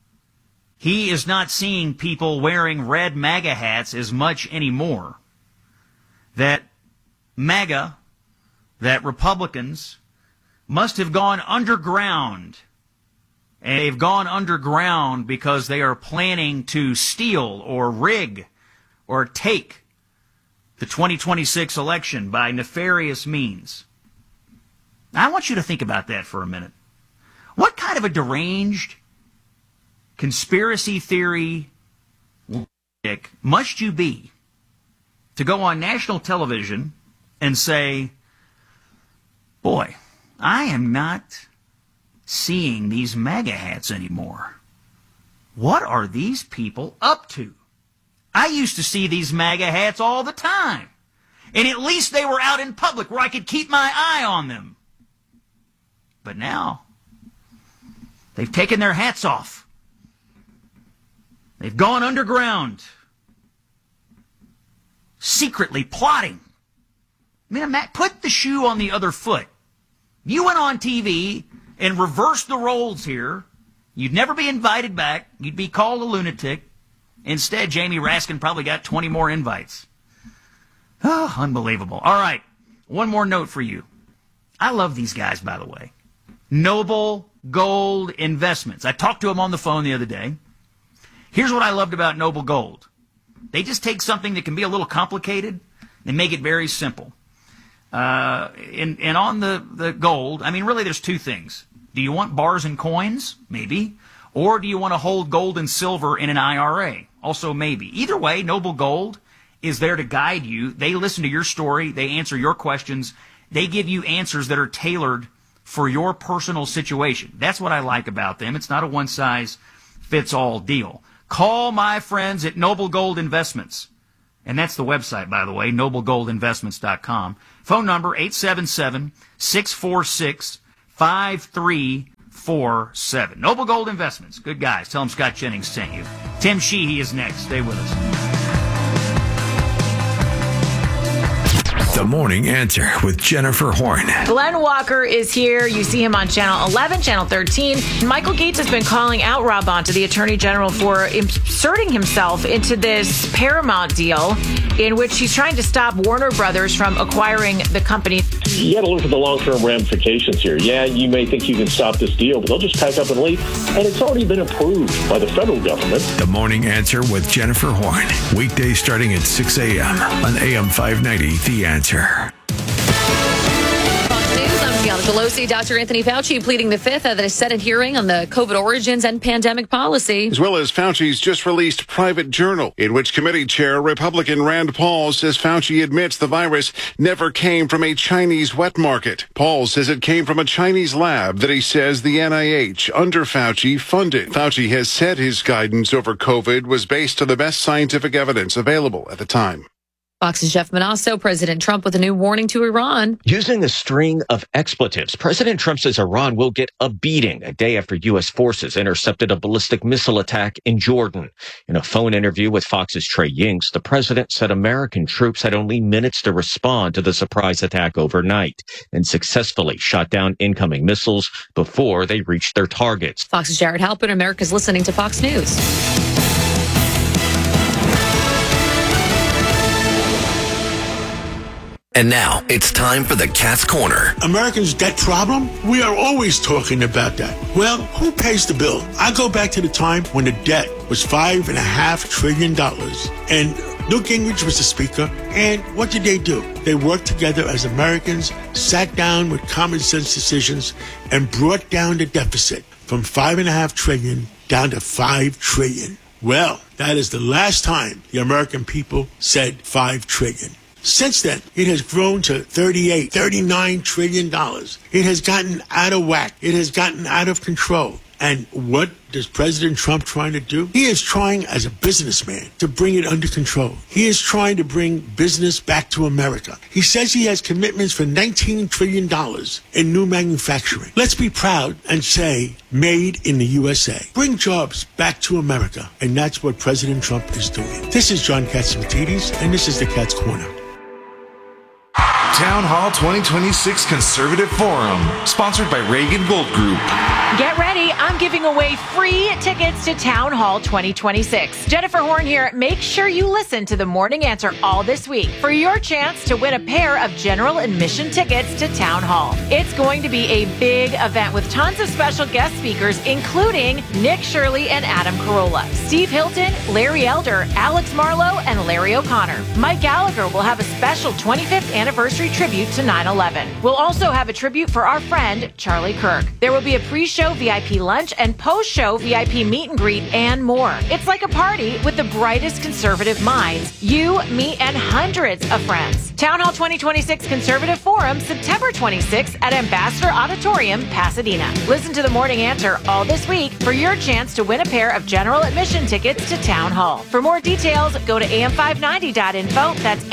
he is not seeing people wearing red MAGA hats as much anymore, that MAGA, that Republicans must have gone underground. And they've gone underground because they are planning to steal or rig or take the 2026 election by nefarious means. Now, I want you to think about that for a minute. What kind of a deranged conspiracy theory must you be to go on national television and say, boy, I am not seeing these MAGA hats anymore. What are these people up to? I used to see these MAGA hats all the time. And at least they were out in public where I could keep my eye on them. But now, they've taken their hats off. They've gone underground. Secretly plotting. I mean, put the shoe on the other foot. You went on TV and reverse the roles here, you'd never be invited back. You'd be called a lunatic. Instead, Jamie Raskin probably got 20 more invites. Oh, unbelievable. All right, one more note for you. I love these guys, by the way. Noble Gold Investments. I talked to them on the phone the other day. Here's what I loved about Noble Gold. They just take something that can be a little complicated and make it very simple. And on the gold, I mean, really there's two things. Do you want bars and coins? Maybe. Or do you want to hold gold and silver in an IRA? Also maybe. Either way, Noble Gold is there to guide you. They listen to your story. They answer your questions. They give you answers that are tailored for your personal situation. That's what I like about them. It's not a one-size-fits-all deal. Call my friends at Noble Gold Investments. And that's the website, by the way, noblegoldinvestments.com. Phone number 877-646-5347. Noble Gold Investments. Good guys. Tell them Scott Jennings sent you. Tim Sheehy is next. Stay with us. The Morning Answer with Jennifer Horn. Glenn Walker is here. You see him on Channel 11, Channel 13. Michael Gates has been calling out Rob Bonta, the Attorney General, for inserting himself into this Paramount deal in which he's trying to stop Warner Brothers from acquiring the company. You got to look at the long-term ramifications here. Yeah, you may think you can stop this deal, but they'll just pack up and leave. And it's already been approved by the federal government. The Morning Answer with Jennifer Horn. Weekdays starting at 6 a.m. on AM 590, The Answer. Gianna Pelosi, Dr. Anthony Fauci pleading the Fifth at a Senate hearing on the COVID origins and pandemic policy. As well as Fauci's just released private journal, in which committee chair Republican Rand Paul says Fauci admits the virus never came from a Chinese wet market. Paul says it came from a Chinese lab that he says the NIH, under Fauci, funded. Fauci has said his guidance over COVID was based on the best scientific evidence available at the time. Fox's Jeff Manasso, President Trump with a new warning to Iran. Using a string of expletives, President Trump says Iran will get a beating a day after U.S. forces intercepted a ballistic missile attack in Jordan. In a phone interview with Fox's Trey Yingst, the president said American troops had only minutes to respond to the surprise attack overnight and successfully shot down incoming missiles before they reached their targets. Fox's Jared Halpern, America's listening to Fox News. And now, it's time for the Cat's Corner. Americans' debt problem? We are always talking about that. Well, who pays the bill? I go back to the time when the debt was $5.5 trillion. And Newt Gingrich was the speaker. And what did they do? They worked together as Americans, sat down with common sense decisions, and brought down the deficit from $5.5 trillion down to $5 trillion. Well, that is the last time the American people said $5 trillion. Since then, it has grown to $39 trillion. It has gotten out of whack. It has gotten out of control. And what is President Trump trying to do? He is trying, as a businessman, to bring it under control. He is trying to bring business back to America. He says he has commitments for $19 trillion in new manufacturing. Let's be proud and say, made in the USA. Bring jobs back to America. And that's what President Trump is doing. This is John Catsimatidis, and this is the Cat's Corner. Town Hall 2026 Conservative Forum, sponsored by Reagan Gold Group. Get ready. I'm giving away free tickets to Town Hall 2026. Jennifer Horn here. Make sure you listen to The Morning Answer all this week for your chance to win a pair of general admission tickets to Town Hall. It's going to be a big event with tons of special guest speakers, including Nick Shirley and Adam Carolla, Steve Hilton, Larry Elder, Alex Marlowe, and Larry O'Connor. Mike Gallagher will have a special 25th anniversary tribute to 9/11. We'll also have a tribute for our friend Charlie Kirk. There will be a pre-show VIP lunch and post-show VIP meet and greet and more. It's like a party with the brightest conservative minds. You, me, and hundreds of friends. Town Hall 2026 Conservative Forum, September 26th at Ambassador Auditorium, Pasadena. Listen to The Morning Answer all this week for your chance to win a pair of general admission tickets to Town Hall. For more details, go to am590.info. That's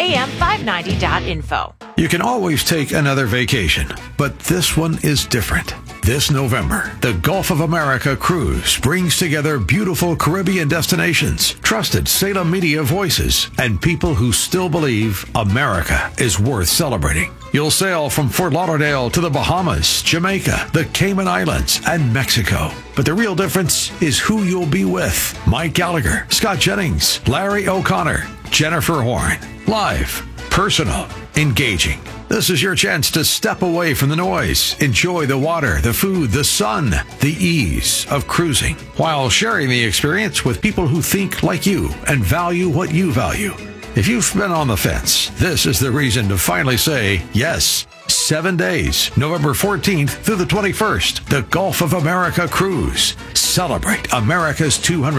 am590.info. You can always take another vacation, but this one is different. This November, the Gulf of America Cruise brings together beautiful Caribbean destinations, trusted Salem media voices, and people who still believe America is worth celebrating. You'll sail from Fort Lauderdale to the Bahamas, Jamaica, the Cayman Islands, and Mexico. But the real difference is who you'll be with. Mike Gallagher, Scott Jennings, Larry O'Connor, Jennifer Horn. Live, personal, engaging. This is your chance to step away from the noise, enjoy the water, the food, the sun, the ease of cruising, while sharing the experience with people who think like you and value what you value. If you've been on the fence, this is the reason to finally say yes. 7 days, November 14th through the 21st, the Gulf of America Cruise. Celebrate America's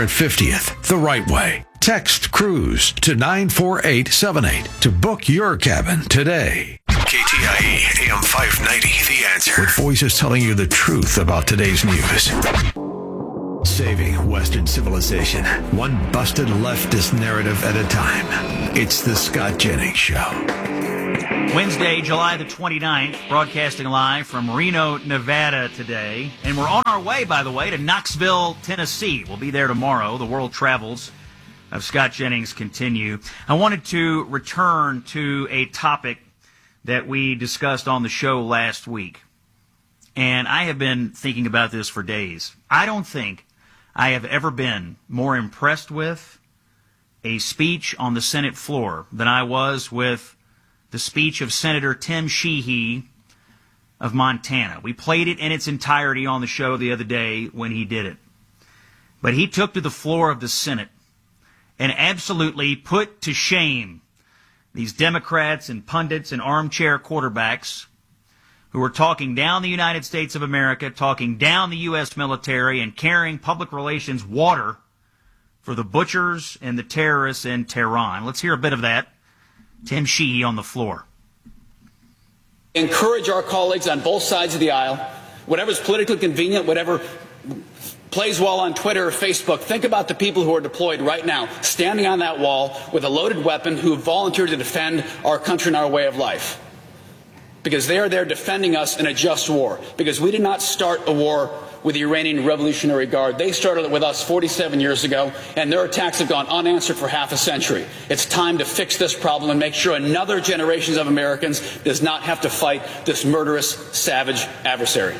250th the right way. Text CRUISE to 94878 to book your cabin today. KTIE AM 590, The Answer. With voices telling you the truth about today's news. Saving Western civilization, one busted leftist narrative at a time. It's the Scott Jennings Show. Wednesday, July the 29th, broadcasting live from Reno, Nevada today. And we're on our way, by the way, to Knoxville, Tennessee. We'll be there tomorrow. The world travels of Scott Jennings continue. I wanted to return to a topic that we discussed on the show last week. And I have been thinking about this for days. I don't think I have ever been more impressed with a speech on the Senate floor than I was with the speech of Senator Tim Sheehy of Montana. We played it in its entirety on the show the other day when he did it. But he took to the floor of the Senate and absolutely put to shame these Democrats and pundits and armchair quarterbacks who are talking down the United States of America, talking down the U.S. military, and carrying public relations water for the butchers and the terrorists in Tehran. Let's hear a bit of that. Tim Sheehy on the floor. Encourage our colleagues on both sides of the aisle, whatever's politically convenient, whatever plays well on Twitter or Facebook. Think about the people who are deployed right now, standing on that wall with a loaded weapon, who volunteered to defend our country and our way of life. Because they are there defending us in a just war. Because we did not start a war with the Iranian Revolutionary Guard. They started it with us 47 years ago, and their attacks have gone unanswered for half a century. It's time to fix this problem and make sure another generation of Americans does not have to fight this murderous, savage adversary.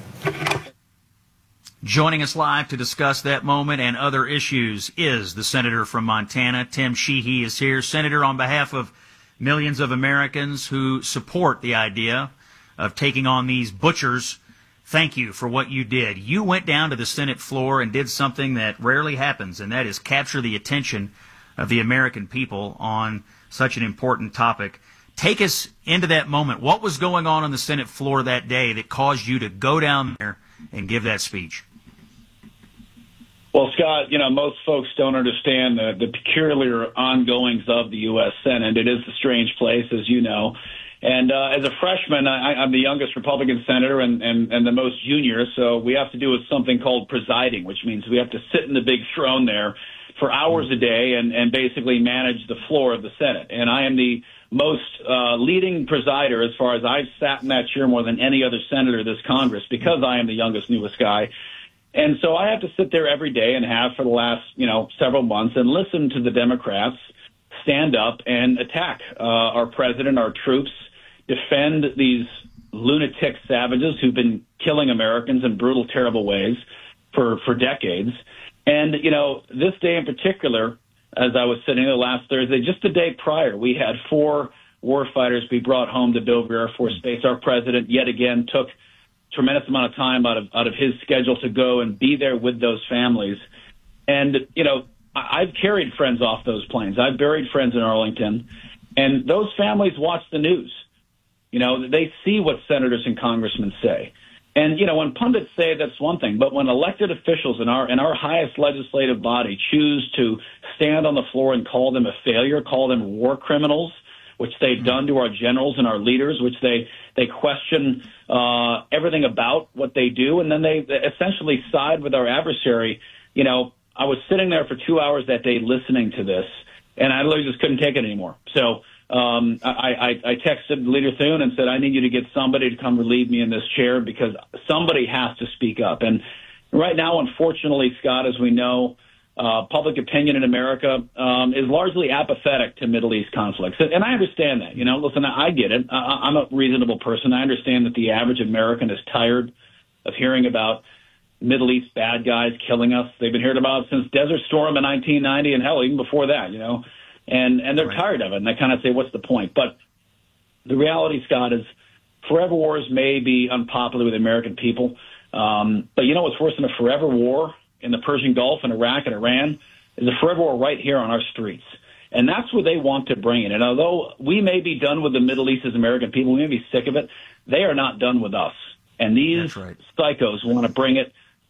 Joining us live to discuss that moment and other issues is the senator from Montana. Tim Sheehy is here. Senator, on behalf of millions of Americans who support the idea of taking on these butchers, thank you for what you did. You went down to the Senate floor and did something that rarely happens, and that is capture the attention of the American people on such an important topic. Take us into that moment. What was going on the Senate floor that day that caused you to go down there and give that speech? Well, Scott, most folks don't understand the peculiar ongoings of the U.S. Senate. It is a strange place, as you know. And as a freshman, I'm the youngest Republican senator and the most junior, so we have to do something called presiding, which means we have to sit in the big throne there for hours a day and basically manage the floor of the Senate. And I am the most leading presider as far as I've sat in that chair more than any other senator this Congress, because I am the youngest, newest guy. And so I have to sit there every day and have for the last, several months and listen to the Democrats stand up and attack our president, our troops, defend these lunatic savages who've been killing Americans in brutal, terrible ways for decades. And, this day in particular, as I was sitting there last Thursday, just the day prior, we had 4 warfighters be brought home to Dover Air Force Base. Our president yet again took tremendous amount of time out of his schedule to go and be there with those families. And, I've carried friends off those planes. I've buried friends in Arlington. And those families watch the news. They see what senators and congressmen say. And, when pundits say, that's one thing. But when elected officials in our highest legislative body choose to stand on the floor and call them a failure, call them war criminals, which they've done to our generals and our leaders, which they question everything about what they do, and then they essentially side with our adversary. I was sitting there for 2 hours that day listening to this, and I literally just couldn't take it anymore. So I texted Leader Thune and said, I need you to get somebody to come relieve me in this chair, because somebody has to speak up. And right now, unfortunately, Scott, as we know, public opinion in America is largely apathetic to Middle East conflicts. And I understand that. Listen, I get it. I'm a reasonable person. I understand that the average American is tired of hearing about Middle East bad guys killing us. They've been hearing about it since Desert Storm in 1990 and hell, even before that, and they're tired of it. And they kind of say, what's the point? But the reality, Scott, is forever wars may be unpopular with the American people. But what's worse than a forever war in the Persian Gulf and Iraq and Iran is a forever war right here on our streets. And that's where they want to bring it. And although we may be done with the Middle East as American people, we may be sick of it, they are not done with us. And these psychos want to bring it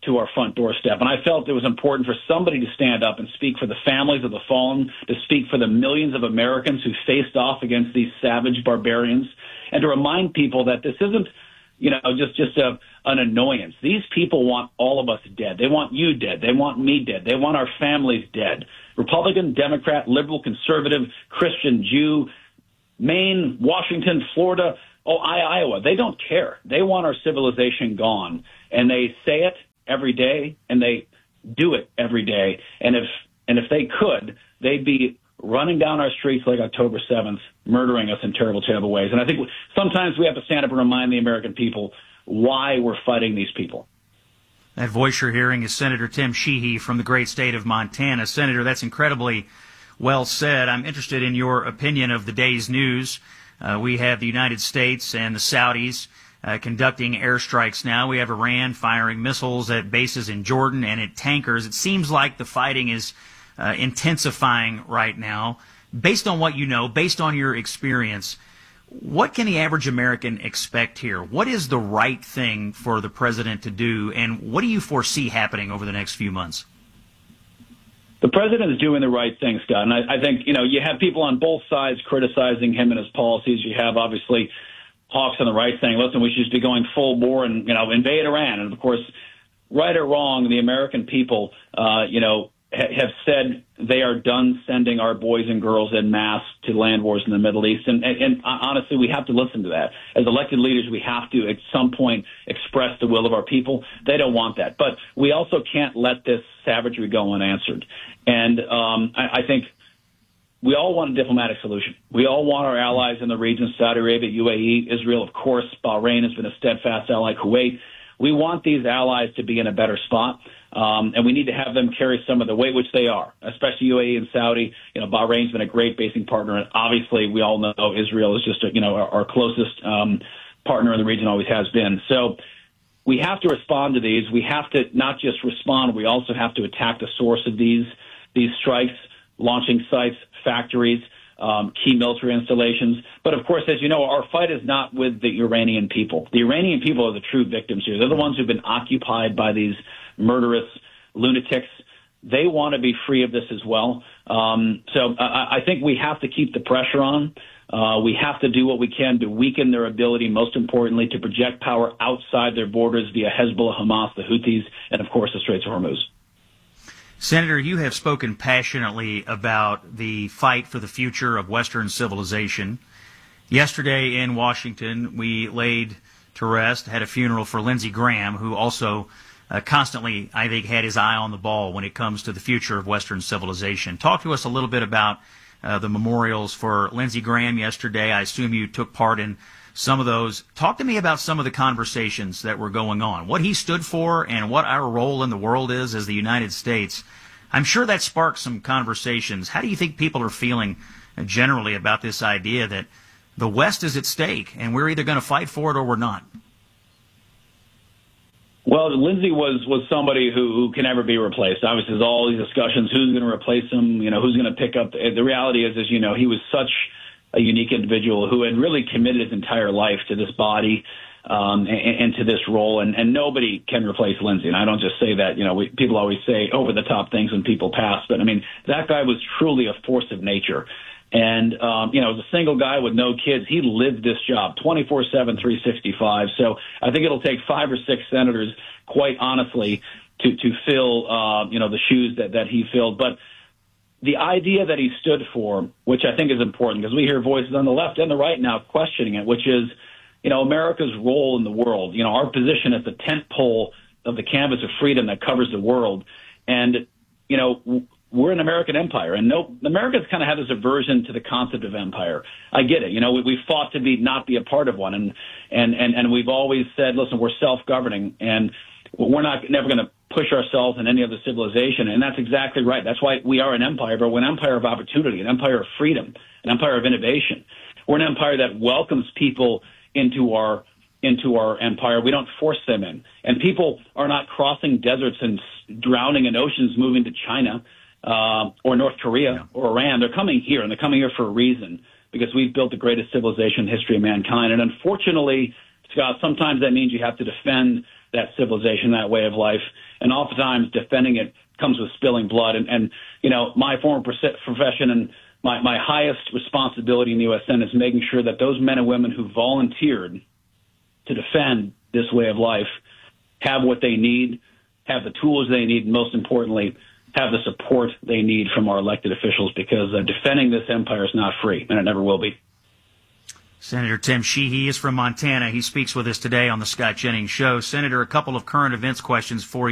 to our front doorstep. And I felt it was important for somebody to stand up and speak for the families of the fallen, to speak for the millions of Americans who faced off against these savage barbarians, and to remind people that this isn't, just an annoyance. These people want all of us dead. They want you dead. They want me dead. They want our families dead. Republican, Democrat, liberal, conservative, Christian, Jew, Maine, Washington, Florida, Iowa. They don't care. They want our civilization gone. And they say it every day, and they do it every day. And if they could, they'd be running down our streets like October 7th, murdering us in terrible, terrible ways. And I think sometimes we have to stand up and remind the American people why we're fighting these people. That voice you're hearing is Senator Tim Sheehy from the great state of Montana. Senator, that's incredibly well said. I'm interested in your opinion of the day's news. We have the United States and the Saudis conducting airstrikes now. We have Iran firing missiles at bases in Jordan and at tankers. It seems like the fighting is intensifying right now. Based on what you know, based on your experience, what can the average American expect here? What is the right thing for the president to do, and what do you foresee happening over the next few months? The president is doing the right thing, Scott. And I think, you have people on both sides criticizing him and his policies. You have, obviously, hawks on the right saying, listen, we should just be going full bore and, invade Iran. And, of course, right or wrong, the American people, have said they are done sending our boys and girls en masse to land wars in the Middle East. And honestly, we have to listen to that. As elected leaders, we have to, at some point, express the will of our people. They don't want that. But we also can't let this savagery go unanswered. And I think we all want a diplomatic solution. We all want our allies in the region, Saudi Arabia, UAE, Israel, of course. Bahrain has been a steadfast ally, Kuwait. We want these allies to be in a better spot. And we need to have them carry some of the weight, which they are, especially UAE and Saudi. Bahrain's been a great basing partner. And obviously, we all know Israel is just, our closest partner in the region, always has been. So we have to respond to these. We have to not just respond. We also have to attack the source of these strikes, launching sites, factories, key military installations. But, of course, as you know, our fight is not with the Iranian people. The Iranian people are the true victims here. They're the ones who've been occupied by these murderous lunatics. They want to be free of this as well. So I think we have to keep the pressure on. We have to do what we can to weaken their ability, most importantly, to project power outside their borders via Hezbollah, Hamas, the Houthis, and, of course, the Straits of Hormuz. Senator, you have spoken passionately about the fight for the future of Western civilization. Yesterday in Washington, we laid to rest, had a funeral for Lindsey Graham, who also constantly, I think, had his eye on the ball when it comes to the future of Western civilization. Talk to us a little bit about the memorials for Lindsey Graham yesterday. I assume you took part in some of those. Talk to me about some of the conversations that were going on, what he stood for and what our role in the world is as the United States. I'm sure that sparked some conversations. How do you think people are feeling generally about this idea that the West is at stake and we're either going to fight for it or we're not? Well, Lindsey was somebody who can never be replaced. Obviously, there's all these discussions, who's going to replace him, who's going to pick up. The reality is, he was such a unique individual who had really committed his entire life to this body and to this role, and nobody can replace Lindsey. And I don't just say that, people always say over-the-top things when people pass, but, that guy was truly a force of nature. And, as a single guy with no kids, he lived this job 24/7, 365. So I think it'll take 5 or 6 senators, quite honestly, to fill, the shoes that he filled. But the idea that he stood for, which I think is important, because we hear voices on the left and the right now questioning it, which is, America's role in the world, our position as the tent pole of the canvas of freedom that covers the world. And, we're an American empire, and Americans kind of have this aversion to the concept of empire. I get it. We fought to not be a part of one, and we've always said, listen, we're self-governing, and we're never going to push ourselves in any other civilization. And that's exactly right. That's why we are an empire, but we're an empire of opportunity, an empire of freedom, an empire of innovation. We're an empire that welcomes people into our empire. We don't force them in. And people are not crossing deserts and drowning in oceans, moving to China or North Korea or Iran. They're coming here, and they're coming here for a reason, because we've built the greatest civilization in the history of mankind. And unfortunately, Scott, sometimes that means you have to defend that civilization, that way of life, and oftentimes defending it comes with spilling blood. And my former profession and my highest responsibility in the U.S. Senate is making sure that those men and women who volunteered to defend this way of life have what they need, have the tools they need, and most importantly, have the support they need from our elected officials, because defending this empire is not free, and it never will be. Senator Tim Sheehy is from Montana. He speaks with us today on the Scott Jennings Show. Senator, a couple of current events questions for you.